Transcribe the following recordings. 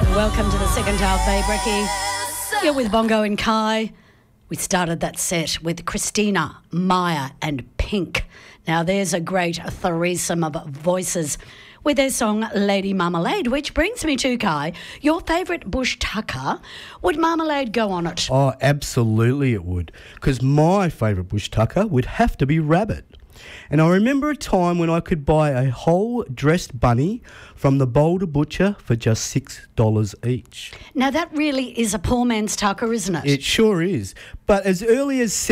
Welcome to the second half, Babe Ricky. You're with Bongo and Kai. We started that set with Christina, Maya and Pink. Now there's a great threesome of voices with their song Lady Marmalade, which brings me to, Kai, your favourite bush tucker. Would Marmalade go on it? Oh, absolutely it would, because my favourite bush tucker would have to be Rabbit. And I remember a time when I could buy a whole dressed bunny from the Boulder Butcher for just $6 each. Now that really is a poor man's tucker, isn't it? It sure is. But as early as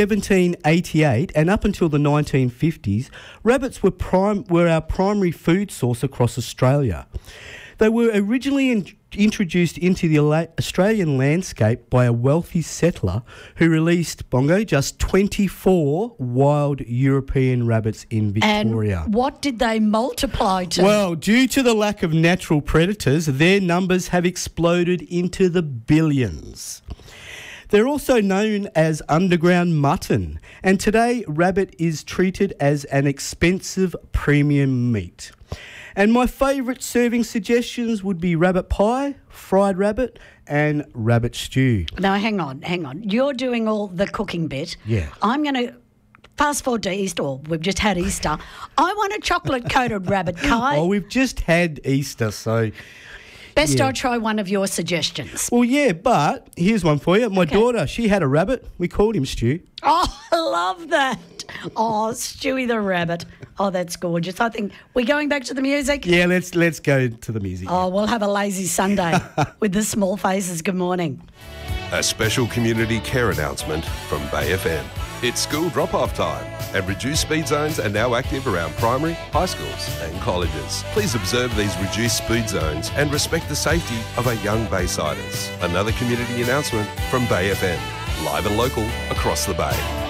1788 and up until the 1950s, rabbits were our primary food source across Australia. They were originally introduced into the Australian landscape by a wealthy settler who released, Bongo, just 24 wild European rabbits in Victoria. And what did they multiply to? Well, due to the lack of natural predators, their numbers have exploded into the billions. They're also known as underground mutton, and today rabbit is treated as an expensive premium meat. And my favourite serving suggestions would be rabbit pie, fried rabbit and rabbit stew. Now, hang on. You're doing all the cooking bit. Yeah. I'm going to fast forward to Easter, or we've just had Easter. I want a chocolate-coated rabbit, Kai. Oh, we've just had Easter, so... Best yeah. I try one of your suggestions. Well, yeah, but here's one for you. My daughter, she had a rabbit. We called him Stew. Oh, I love that. Oh, Stewie the rabbit. Oh, that's gorgeous. I think we're going back to the music. Yeah, let's go to the music. Oh, we'll have a lazy Sunday with the Small Faces. Good morning. A special community care announcement from Bay FM. It's school drop-off time, and reduced speed zones are now active around primary, high schools and colleges. Please observe these reduced speed zones and respect the safety of our young Baysiders. Another community announcement from Bay FM, live and local across the Bay.